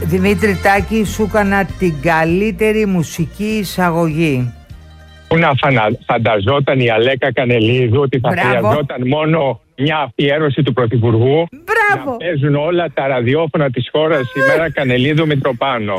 Δημήτρη Τάκη, σου έκανα την καλύτερη μουσική εισαγωγή. Πού να φανταζόταν η Αλέκα Κανελίδου ότι θα χρειαζόταν μόνο μια αφιέρωση του Πρωθυπουργού. Μπράβο. Να παίζουν όλα τα ραδιόφωνα της χώρας ημέρα Κανελίδου Μητροπάνο.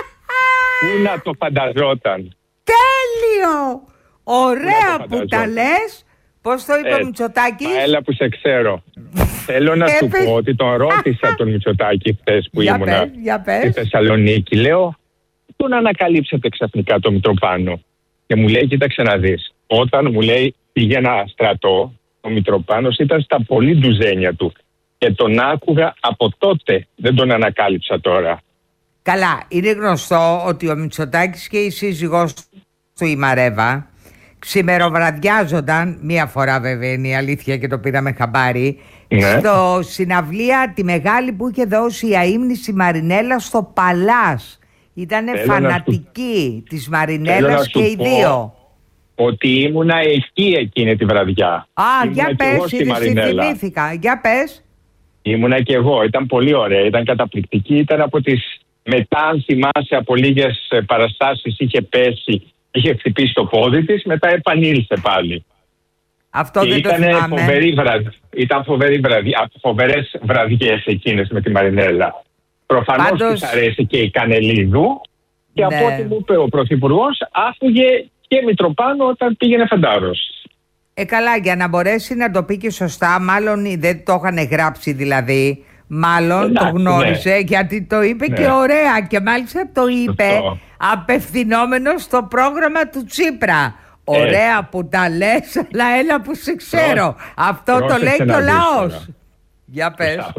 Πού να το φανταζόταν. Τέλειο! Ωραία που τα λες. Πώς το είπε ο Μητσοτάκης? Έλα που σε ξέρω. Θέλω να σου πω ότι τον ρώτησα τον Μητσοτάκη χθες που ήμουνα στη Θεσσαλονίκη. Λέω, πού να ανακαλύψετε ξαφνικά το Μητροπάνο? Και μου λέει, κοίταξε να δεις. Όταν μου λέει πήγαινα στρατό, ο Μητροπάνος ήταν στα πολύ ντουζένια του. Και τον άκουγα από τότε. Δεν τον ανακάλυψα τώρα. Καλά, είναι γνωστό ότι ο Μητσοτάκης και η σύζυγός του η Μαρέβα ξημεροβραδιάζονταν, μία φορά βέβαια είναι η αλήθεια και το πήραμε χαμπάρι, στο συναυλία τη μεγάλη που είχε δώσει η αείμνηστη Μαρινέλα στο Παλάς. Ήτανε φανατική της Μαρινέλας και οι δύο. Ότι ήμουνα εκεί εκείνη τη βραδιά. Για πες, θυμήθηκα. Για πες. Ήμουνα και εγώ, ήταν πολύ ωραία, ήταν καταπληκτική, ήταν από τις μετά, αν θυμάσαι, από λίγες παραστάσεις είχε πέσει, είχε χτυπήσει το πόδι της, μετά επανήλθε πάλι. Αυτό δεν το θυμάμαι. Ήταν φοβερές βραδιές εκείνες με τη Μαρινέλα. Προφανώς της αρέσει και η Κανελίδου και από ό,τι μου είπε ο Πρωθυπουργός, άφουγε και Μητροπάνο όταν πήγαινε φαντάρος. Καλά, για να μπορέσει να το πει και σωστά, μάλλον δεν το είχαν γράψει δηλαδή, μάλλον το γνώρισε, γιατί το είπε και ωραία και μάλιστα το είπε απευθυνόμενο στο πρόγραμμα του Τσίπρα. Ωραία που τα λες, αλλά έλα που σε ξέρω. Αυτό το λέει και ο λαός. Για πες.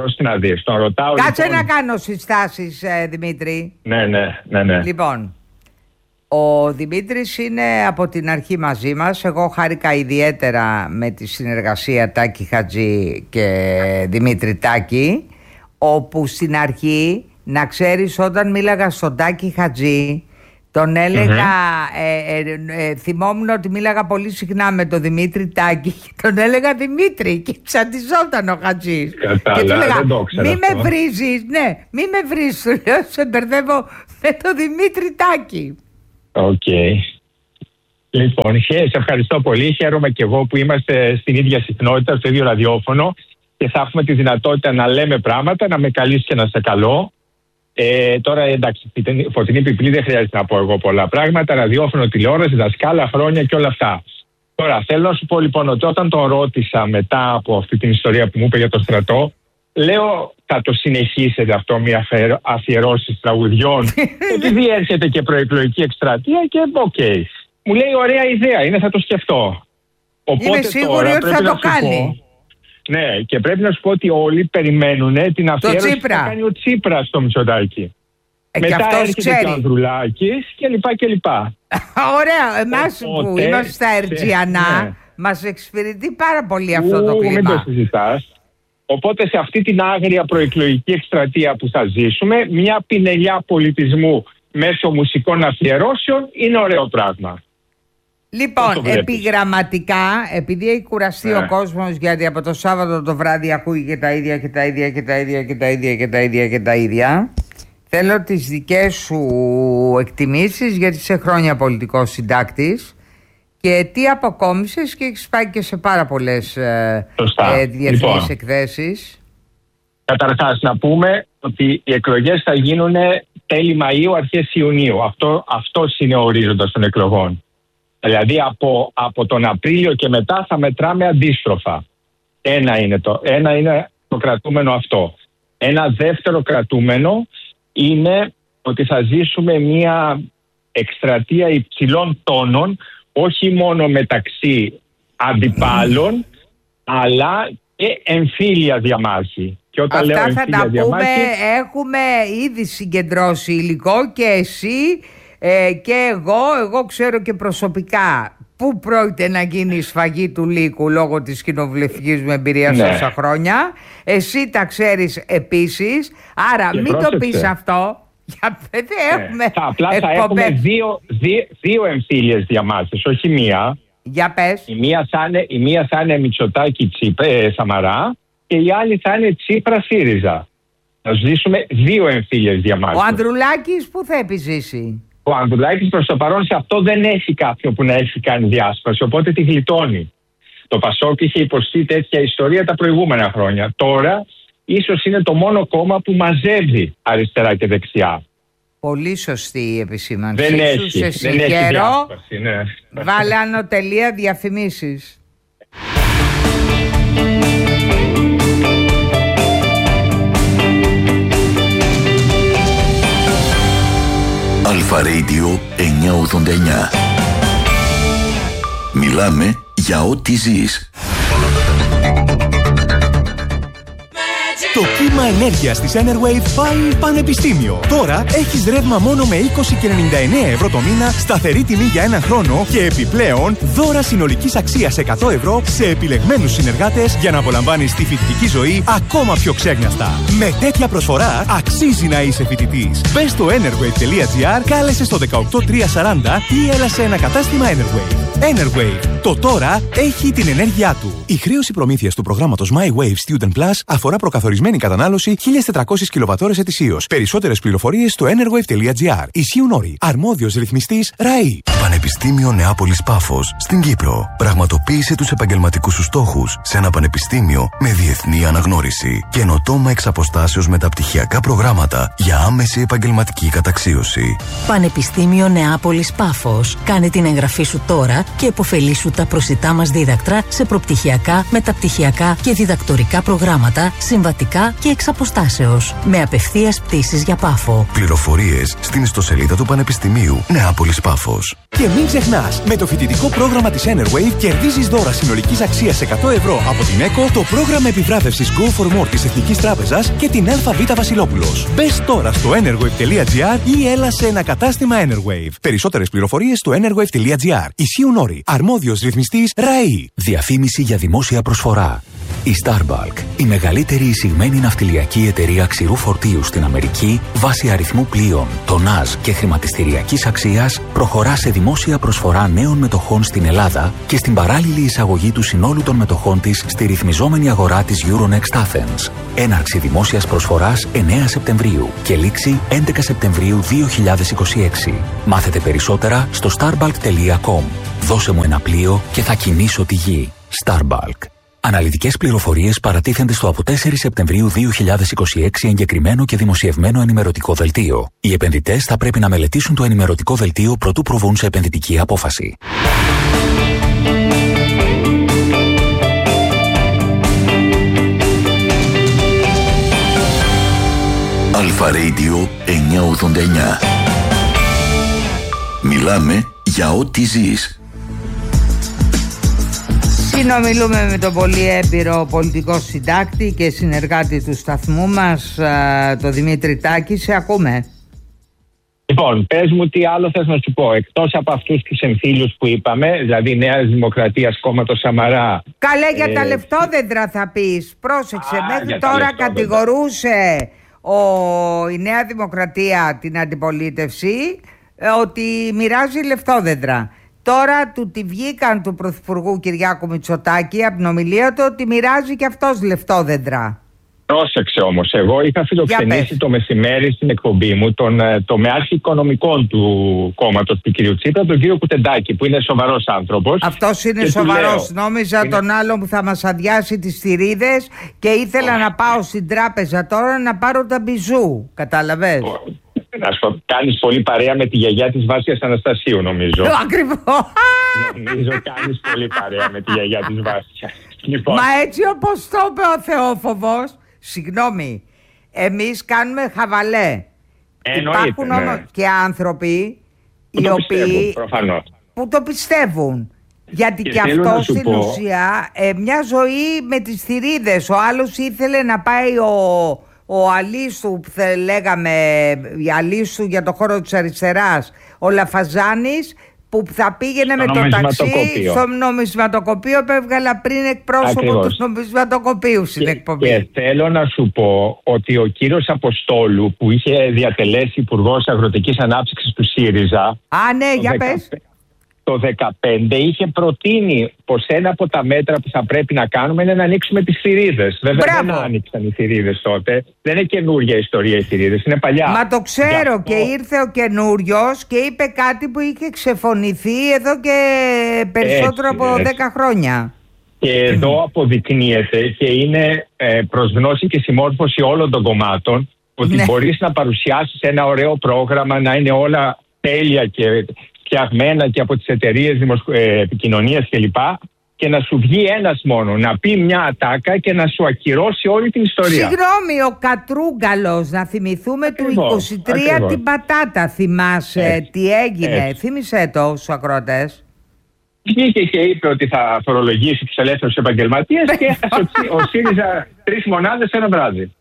Κάτσε να κάνω συστάσεις, Δημήτρη. Ναι. Λοιπόν, ο Δημήτρης είναι από την αρχή μαζί μας. Εγώ χάρηκα ιδιαίτερα με τη συνεργασία Τάκη Χατζή και Δημήτρη Τάκη, όπου στην αρχή, να ξέρεις, όταν μίλαγα στον Τάκη Χατζή, τον έλεγα, θυμόμουν ότι μίλαγα πολύ συχνά με τον Δημήτρη Τάκη και τον έλεγα Δημήτρη και ξαντιζόταν ο Χατζής. Και του έλεγα, μη με βρίζεις, μη με βρίζεις, του λέω, σε μπερδεύω με τον Δημήτρη Τάκη. Οκ. Λοιπόν, σε ευχαριστώ πολύ. Χαίρομαι και εγώ που είμαστε στην ίδια συχνότητα, στο ίδιο ραδιόφωνο και θα έχουμε τη δυνατότητα να λέμε πράγματα, να με καλείς και να σε καλώ. Τώρα εντάξει, Φωτεινή Πιπλή δεν χρειάζεται να πω εγώ πολλά πράγματα. Ραδιόφωνο, τηλεόραση, δασκάλα, χρόνια και όλα αυτά. Τώρα θέλω να σου πω λοιπόν ότι όταν τον ρώτησα μετά από αυτή την ιστορία που μου είπε για το στρατό, λέω θα το συνεχίσετε αυτό, μια αφιερώσεις τραγουδιών, επειδή έρχεται και προεκλογική εκστρατεία και Μου λέει ωραία ιδέα είναι, θα το σκεφτώ. Οπότε είμαι σίγουρη ότι θα το κάνει. Ναι, και πρέπει να σου πω ότι όλοι περιμένουν την αφιέρωση που θα κάνει ο Τσίπρας στο Μητσοτάκη. Μετά έρχεται και ο Ανδρουλάκης κλπ. Ωραία, εμάς που είμαστε στα Ερτζιανά, μας εξυπηρετεί πάρα πολύ αυτό το κλίμα. Μην το συζητάς. Οπότε σε αυτή την άγρια προεκλογική εκστρατεία που θα ζήσουμε, μια πινελιά πολιτισμού μέσω μουσικών αφιερώσεων είναι ωραίο πράγμα. Λοιπόν, επιγραμματικά, επειδή έχει κουραστεί ο κόσμος, γιατί από το Σάββατο το βράδυ ακούει και τα ίδια και τα ίδια και τα ίδια και τα ίδια και τα ίδια και τα ίδια, θέλω τις δικές σου εκτιμήσεις, γιατί είσαι χρόνια πολιτικός συντάκτης και τι αποκόμισες και έχεις πάει και σε πάρα πολλές διεθνείς εκθέσεις. Καταρχάς να πούμε ότι οι εκλογές θα γίνουν τέλη Μαΐου, αρχές Ιουνίου. Αυτός είναι ο ορίζοντας των εκλογών. Δηλαδή από τον Απρίλιο και μετά θα μετράμε αντίστροφα. Ένα είναι το κρατούμενο αυτό. Ένα δεύτερο κρατούμενο είναι ότι θα ζήσουμε μια εκστρατεία υψηλών τόνων, όχι μόνο μεταξύ αντιπάλων, αλλά και εμφύλια διαμάχη. Και όταν αυτά λέω θα τα πούμε, έχουμε ήδη συγκεντρώσει υλικό και εσύ και εγώ ξέρω και προσωπικά πού πρόκειται να γίνει η σφαγή του λύκου λόγω της κοινοβουλευτικής μου εμπειρίας τόσα χρόνια. Εσύ τα ξέρεις επίσης, άρα και μην το πεις αυτό. Απλά θα έχουμε δύο εμφύλιες διαμάχες, όχι μία. Για πες. Η μία θα είναι Μητσοτάκη Σαμαρά και η άλλη θα είναι Τσίπρα ΣΥΡΙΖΑ. να ζήσουμε 2 εμφύλιες διαμάχες. Ο Ανδρουλάκης πού θα επιζήσει? Ο Ανδρουλάκης προς το παρόν σε αυτό δεν έχει κάποιον που να έχει κάνει διάσπαση, οπότε τη γλιτώνει. Το Πασόκ είχε υποστεί τέτοια ιστορία τα προηγούμενα χρόνια. Τώρα ίσως είναι το μόνο κόμμα που μαζεύει αριστερά και δεξιά. Πολύ σωστή η επισήμανση. Δεν έχει διάσπαση, ναι. Βάλε άνω τελεία διαφημίσεις. Αλφα Radio 989. Μιλάμε για ό,τι ζεις. Το κύμα ενέργειας της Enerwave πάει πανεπιστήμιο. Τώρα έχεις ρεύμα μόνο με 20 και 99 ευρώ το μήνα, σταθερή τιμή για 1 χρόνο και επιπλέον δώρα συνολικής αξίας 100 ευρώ σε επιλεγμένους συνεργάτες για να απολαμβάνεις τη φοιτητική ζωή ακόμα πιο ξέγνιαστα. Με τέτοια προσφορά αξίζει να είσαι φοιτητής. Μπες στο enerwave.gr, κάλεσε στο 18340 ή έλα σε ένα κατάστημα Enerwave. Enerwave. Το τώρα έχει την ενέργειά του. Η χρέωση προμήθειας του προγράμματος My Wave Student Plus αφορά προκαθορισμένη κατανάλωση 1.400 κιλοβατώρες ετησίως. Περισσότερες πληροφορίες στο enerwave.gr. Ισχύουν όροι. Αρμόδιος ρυθμιστής ΡΑΗ. Πανεπιστήμιο Νεάπολης Πάφος στην Κύπρο. Πραγματοποίησε τους επαγγελματικούς σου στόχους σε ένα πανεπιστήμιο με διεθνή αναγνώριση. Καινοτόμα εξ αποστάσεως μεταπτυχιακά προγράμματα για άμεση επαγγελματική καταξίωση. Πανεπιστήμιο Νεάπολης Πάφος. Κάνε την εγγραφή σου τώρα και υποφελήσου τα προσιτά μας δίδακτρα σε προπτυχιακά, μεταπτυχιακά και διδακτορικά προγράμματα, συμβατικά και εξ αποστάσεως. Με απευθείας πτήσεις για Πάφο. Πληροφορίες στην ιστοσελίδα του Πανεπιστημίου Νεάπολης Πάφος. Και μην ξεχνάς, με το φοιτητικό πρόγραμμα της Enerwave κερδίζεις δώρα συνολικής αξίας 100 ευρώ από την ΕΚΟ, το πρόγραμμα επιβράβευσης Go for More της Εθνικής Τράπεζας και την ΑΒ Βασιλόπουλος. Μπες τώρα στο enerwave.gr ή έλα σε ένα κατάστημα Enerwave. Περισσότερες πληροφορίες στο enerwave.gr. Ισχύουν όροι. Αρμόδιος ρυθμιστής ΡΑΗ. Διαφήμιση για δημόσια προσφορά. Η Starbulk, η μεγαλύτερη εισηγμένη ναυτιλιακή εταιρεία ξηρού φορτίου στην Αμερική, βάσει αριθμού πλοίων, τονάζ και χρηματιστηριακής αξίας, προχωρά σε δημόσια προσφορά νέων μετοχών στην Ελλάδα και στην παράλληλη εισαγωγή του συνόλου των μετοχών της στη ρυθμιζόμενη αγορά της Euronext Athens. Έναρξη δημόσιας προσφοράς 9 Σεπτεμβρίου και λήξη 11 Σεπτεμβρίου 2026. Μάθετε περισσότερα στο starbulk.com. Δώσε μου ένα πλοίο και θα κινήσω τη γη. Starbulk. Αναλυτικές πληροφορίες παρατίθενται στο από 4 Σεπτεμβρίου 2026 εγκεκριμένο και δημοσιευμένο ενημερωτικό δελτίο. Οι επενδυτές θα πρέπει να μελετήσουν το ενημερωτικό δελτίο προτού προβούν σε επενδυτική απόφαση. Αλφα Radio 989. Μιλάμε για ό,τι ζεις. Συνομιλούμε με τον πολύ έμπειρο πολιτικό συντάκτη και συνεργάτη του σταθμού μας, τον Δημήτρη Τάκη. Σε ακούμε. Λοιπόν, πες μου τι άλλο θες να σου πω. Εκτός από αυτούς τους εμφύλιους που είπαμε, δηλαδή Νέας Δημοκρατίας, κόμματος Σαμαρά. Καλέ, για τα λεφτόδεντρα θα πεις. Πρόσεξε, μέχρι τώρα κατηγορούσε η Νέα Δημοκρατία την αντιπολίτευση ότι μοιράζει λεφτόδεντρα. Τώρα του τη βγήκαν του Πρωθυπουργού Κυριάκου Μητσοτάκη από την ομιλία του ότι μοιράζει και αυτός λεφτόδεντρα. Πρόσεξε όμως, εγώ είχα φιλοξενήσει το μεσημέρι στην εκπομπή μου τον τομεάρχη οικονομικών του κόμματος του κ. Τσίπρα, τον κύριο Κουτεντάκη, που είναι σοβαρός άνθρωπος. Αυτός είναι σοβαρός. Νόμιζα τον άλλο που θα μας αδειάσει τις θηρίδες και ήθελα να πάω στην τράπεζα τώρα να πάρω τα μπιζού. Κατάλαβες. Να σου πω, κάνεις πολύ παρέα με τη γιαγιά της Βάσιας Αναστασίου, νομίζω. Ακριβώς. Νομίζω κάνεις πολύ παρέα με τη γιαγιά της Βάσιας. Λοιπόν. Μα έτσι όπως το είπε ο Θεόφοβος, συγγνώμη, εμείς κάνουμε χαβαλέ. Υπάρχουν όμως και άνθρωποι οι οποίοι που το πιστεύουν. Γιατί και αυτό στην ουσία μια ζωή με τις θηρίδες. Ο άλλος ήθελε να πάει ο Αλίστου που λέγαμε, η Αλίστου για το χώρο της αριστεράς, ο Λαφαζάνης που θα πήγαινε με το ταξί στο νομισματοκοπείο που έβγαλα πριν εκπρόσωπο του νομισματοκοπείου στην εκπομπή. Και θέλω να σου πω ότι ο κύριος Αποστόλου που είχε διατελέσει υπουργός Αγροτικής Ανάπτυξης του ΣΥΡΙΖΑ. Ναι, για πες. το 2015 είχε προτείνει πως ένα από τα μέτρα που θα πρέπει να κάνουμε είναι να ανοίξουμε τις θηρίδες. Βέβαια δεν άνοιξαν οι θηρίδες τότε. Δεν είναι καινούργια ιστορία οι θηρίδες, είναι παλιά. Μα το ξέρω, και ήρθε ο καινούριος και είπε κάτι που είχε ξεφωνηθεί εδώ και περισσότερο από 10 χρόνια. Και εδώ αποδεικνύεται και είναι προς γνώση και συμμόρφωση όλων των κομμάτων ότι μπορείς να παρουσιάσεις ένα ωραίο πρόγραμμα, να είναι όλα τέλεια και φτιαγμένα και από τις εταιρείες επικοινωνίας κλπ. Και να σου βγει ένας μόνο, να πει μια ατάκα και να σου ακυρώσει όλη την ιστορία. Συγγνώμη, ο Κατρούγκαλος, να θυμηθούμε του 23 την πατάτα, θυμάσαι τι έγινε, θύμισε το στους ακροατές. Βγήκε και είπε ότι θα φορολογήσει τους ελεύθερους επαγγελματίες και έχασε ο ΣΥΡΙΖΑ 3 μονάδες ένα βράδυ.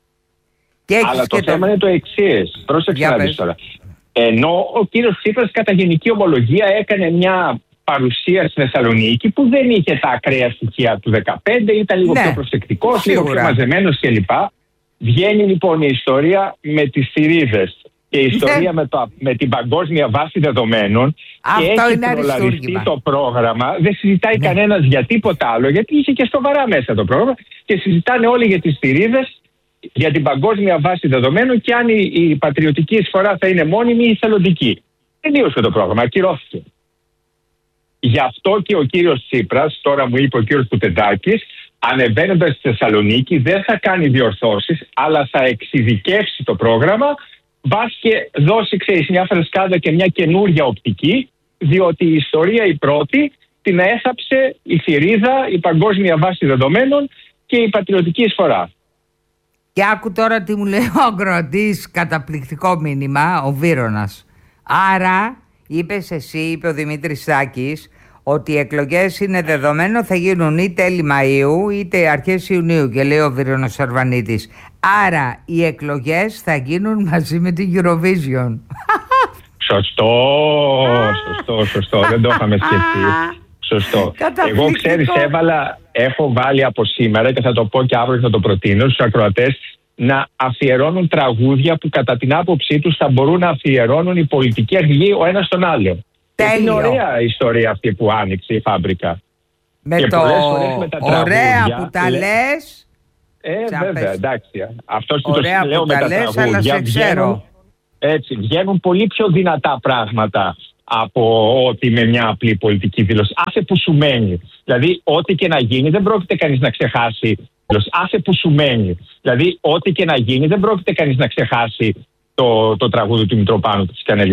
Αλλά το θέμα είναι το εξής. Πρόσεξε να δεις τώρα. Ενώ ο κύριος Τσίπρας κατά γενική ομολογία έκανε μια παρουσία στη Θεσσαλονίκη που δεν είχε τα ακραία στοιχεία του 2015, ήταν λίγο πιο προσεκτικός, λίγο πιο μαζεμένος κλπ. Βγαίνει λοιπόν η ιστορία με τις θηρίδες και η ιστορία με την παγκόσμια βάση δεδομένων. Αυτό και έχει είναι προλαριστεί το πρόγραμμα. Δεν συζητάει κανένας για τίποτα άλλο, γιατί είχε και σοβαρά μέσα το πρόγραμμα και συζητάνε όλοι για τις θηρίδες, για την παγκόσμια βάση δεδομένων και αν η πατριωτική εισφορά θα είναι μόνιμη ή θελοντική. Τελείωσε το πρόγραμμα, ακυρώθηκε. Γι' αυτό και ο κύριος Τσίπρας, τώρα μου είπε ο κύριος Κουτεντάκης, ανεβαίνοντας στη Θεσσαλονίκη δεν θα κάνει διορθώσεις, αλλά θα εξειδικεύσει το πρόγραμμα, βάσει και δώσει μια φρεσκάδα και μια καινούρια οπτική, διότι η ιστορία η πρώτη την έθαψε η θηρίδα, η παγκόσμια βάση δεδομένων και η πατριωτική εισφορά. Και άκου τώρα τι μου λέει ο ακροατής, καταπληκτικό μήνυμα, ο Βύρονας. Άρα, είπες εσύ, είπε ο Δημήτρης Σάκης, ότι οι εκλογές είναι δεδομένο, θα γίνουν ή τέλη Μαΐου είτε αρχές Ιουνίου, και λέει ο Βύρονος Αρβανίτης. Άρα, οι εκλογές θα γίνουν μαζί με την Eurovision. Σωστό, δεν το είχαμε σκεφτεί. Σωστό. Εγώ ξέρεις έχω βάλει από σήμερα και θα το πω και αύριο και θα το προτείνω στους ακροατές να αφιερώνουν τραγούδια που κατά την άποψή τους θα μπορούν να αφιερώνουν οι πολιτικοί αρχηγοί ο ένας τον άλλο. Είναι ωραία η ιστορία αυτή που άνοιξε η φάμπρικα. Με και το με τα ωραία που τα λες. Βέβαια, εντάξει. Αυτός που το λέω με τα τραγούδια βγαίνουν πολύ πιο δυνατά πράγματα από ότι με μια απλή πολιτική δήλωση. Άσε που σου μένει. Δηλαδή, ό,τι και να γίνει δεν πρόκειται κανείς να ξεχάσει. Άσε που σου μένει. Δηλαδή, ό,τι και να γίνει δεν πρόκειται κανείς να ξεχάσει το τραγούδι του Μητροπάνου της Κανέλης.